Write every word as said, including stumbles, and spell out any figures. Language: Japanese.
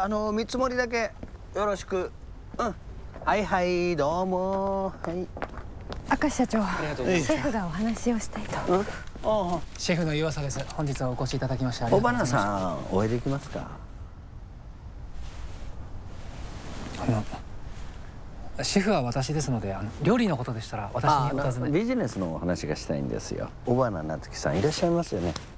あの見積もりだけよろしく。うん。はいはいどうも。はい。 明石社長、 ありがとうございます。 シェフがお話をしたいと。 うん。ああ。 シェフの湯浅です。本日はお越しいただきましてありが小とうございます。 花さんお会いできますか。 あのシェフは私ですので、あの料理のことでしたら私にお尋ね。 ビジネスのお話がしたいんですよ。小花夏樹さんいらっしゃいますよね。